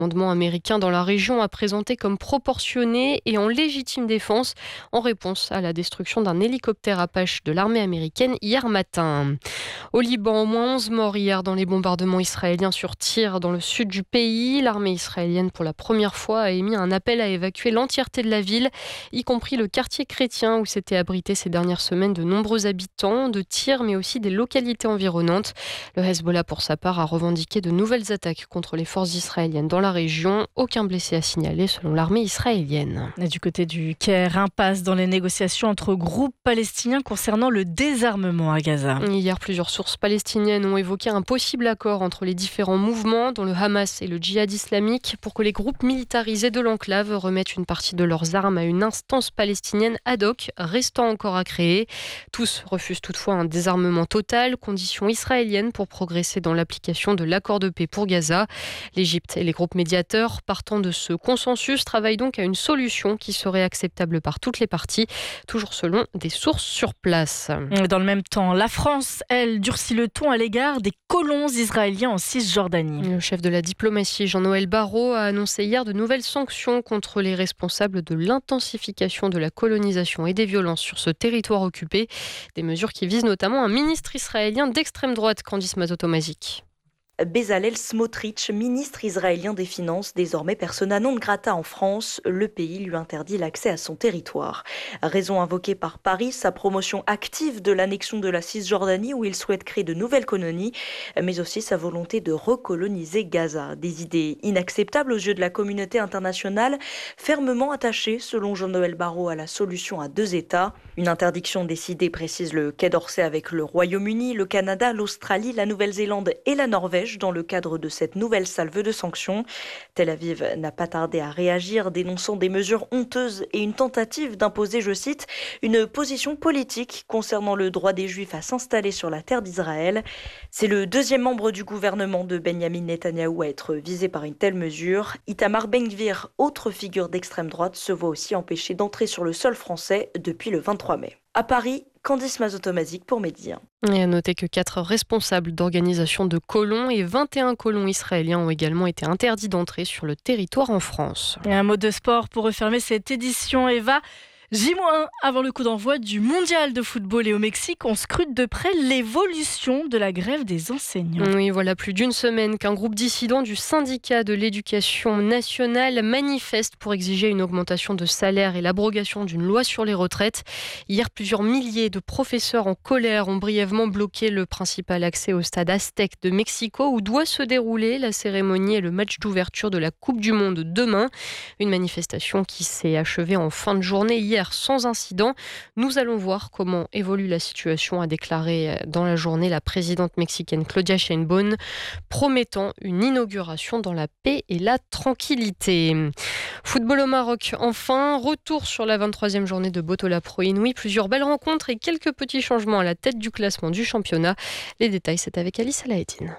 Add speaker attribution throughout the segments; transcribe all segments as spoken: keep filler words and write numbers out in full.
Speaker 1: Commandement américain dans la région a présenté comme proportionné et en légitime défense en réponse à la destruction d'un hélicoptère Apache de l'armée américaine hier matin. Au Liban, au moins onze morts hier dans les bombardements israéliens sur Tyr dans le sud du pays. L'armée israélienne pour la première fois a émis un appel à évacuer l'entièreté de la ville, y compris le quartier chrétien où s'étaient abrités ces dernières semaines de nombreux habitants de Tyr mais aussi des localités environnantes. Le Hezbollah pour sa part a revendiqué de nouvelles attaques contre les forces israéliennes dans la région. Aucun blessé à signaler selon l'armée israélienne.
Speaker 2: Et du côté du Caire, impasse dans les négociations entre groupes palestiniens concernant le désarmement à Gaza.
Speaker 1: Hier, plusieurs sources palestiniennes ont évoqué un possible accord entre les différents mouvements, dont le Hamas et le djihad islamique, pour que les groupes militarisés de l'enclave remettent une partie de leurs armes à une instance palestinienne ad hoc, restant encore à créer. Tous refusent toutefois un désarmement total, condition israélienne pour progresser dans l'application de l'accord de paix pour Gaza. L'Égypte et les groupes médiateurs, partant de ce consensus, travaillent donc à une solution qui serait acceptable par toutes les parties, toujours selon des sources sur place.
Speaker 2: Dans le même temps, la France, elle, durcit le ton à l'égard des colons israéliens en Cisjordanie.
Speaker 1: Le chef de la diplomatie, Jean-Noël Barrot, a annoncé hier de nouvelles sanctions contre les responsables de l'intensification de la colonisation et des violences sur ce territoire occupé. Des mesures qui visent notamment un ministre israélien d'extrême droite, Candice Mazotomazik.
Speaker 3: Bezalel Smotrich, ministre israélien des Finances, désormais persona non grata en France, le pays lui interdit l'accès à son territoire. Raison invoquée par Paris, sa promotion active de l'annexion de la Cisjordanie où il souhaite créer de nouvelles colonies, mais aussi sa volonté de recoloniser Gaza. Des idées inacceptables aux yeux de la communauté internationale, fermement attachées, selon Jean-Noël Barrot, à la solution à deux États. Une interdiction décidée, précise le Quai d'Orsay, avec le Royaume-Uni, le Canada, l'Australie, la Nouvelle-Zélande et la Norvège dans le cadre de cette nouvelle salve de sanctions. Tel Aviv n'a pas tardé à réagir, dénonçant des mesures honteuses et une tentative d'imposer, je cite, une position politique concernant le droit des Juifs à s'installer sur la terre d'Israël. C'est le deuxième membre du gouvernement de Benyamin Netanyahou à être visé par une telle mesure. Itamar Ben-Gvir, autre figure d'extrême droite, se voit aussi empêché d'entrer sur le sol français depuis le vingt-trois mai. À Paris, Candice Mazotomazik pour Média.
Speaker 1: Et à noter que quatre responsables d'organisations de colons et vingt et un colons israéliens ont également été interdits d'entrer sur le territoire en France.
Speaker 2: Et un mot de sport pour refermer cette édition, Eva. J un avant le coup d'envoi du mondial de football et au Mexique, on scrute de près l'évolution de la grève des enseignants.
Speaker 1: Oui, voilà plus d'une semaine qu'un groupe dissident du syndicat de l'éducation nationale manifeste pour exiger une augmentation de salaire et l'abrogation d'une loi sur les retraites. Hier, plusieurs milliers de professeurs en colère ont brièvement bloqué le principal accès au stade Aztec de Mexico où doit se dérouler la cérémonie et le match d'ouverture de la Coupe du Monde demain. Une manifestation qui s'est achevée en fin de journée hier sans incident. Nous allons voir comment évolue la situation, a déclaré dans la journée la présidente mexicaine Claudia Sheinbaum, promettant une inauguration dans la paix et la tranquillité. Football au Maroc, enfin, retour sur la vingt-troisième journée de Botola Pro Inouï. Plusieurs belles rencontres et quelques petits changements à la tête du classement du championnat. Les détails, c'est avec Alice Alaeddine.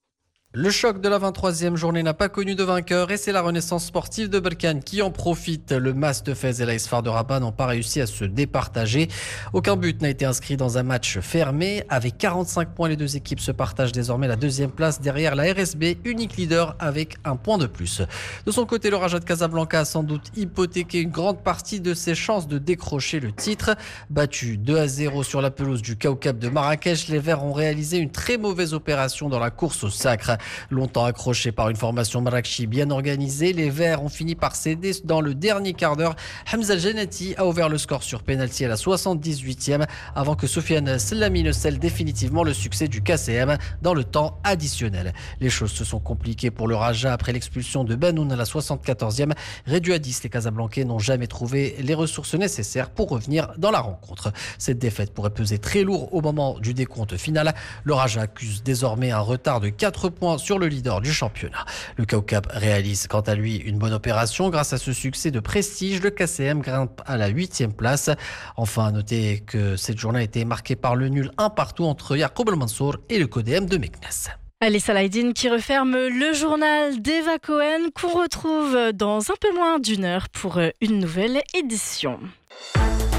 Speaker 4: Le choc de la vingt-troisième journée n'a pas connu de vainqueur et c'est la renaissance sportive de Berkane qui en profite. Le Mas de Fès et l'A S F A R de Rabat n'ont pas réussi à se départager. Aucun but n'a été inscrit dans un match fermé. Avec quarante-cinq points, les deux équipes se partagent désormais la deuxième place derrière la R S B, unique leader avec un point de plus. De son côté, le Raja de Casablanca a sans doute hypothéqué une grande partie de ses chances de décrocher le titre. Battu deux à zéro sur la pelouse du Kaukab de Marrakech, les Verts ont réalisé une très mauvaise opération dans la course au sacre. Longtemps accrochés par une formation Marrakchi bien organisée, les Verts ont fini par céder dans le dernier quart d'heure. Hamza Jannati a ouvert le score sur pénalty à la soixante-dix-huitième avant que Soufiane Sellami ne scelle définitivement le succès du K C M dans le temps additionnel. Les choses se sont compliquées pour le Raja après l'expulsion de Benoun à la soixante-quatorzième. Réduit à dix, les Casablancais n'ont jamais trouvé les ressources nécessaires pour revenir dans la rencontre. Cette défaite pourrait peser très lourd au moment du décompte final. Le Raja accuse désormais un retard de quatre points sur le leader du championnat. Le Kaukab réalise quant à lui une bonne opération. Grâce à ce succès de prestige, le K C M grimpe à la huitième place. Enfin, à noter que cette journée a été marquée par le nul un partout entre Yacoub El Mansour et le C O D M de Meknès.
Speaker 2: Allez, Salahdine qui referme le journal d'Eva Cohen qu'on retrouve dans un peu moins d'une heure pour une nouvelle édition.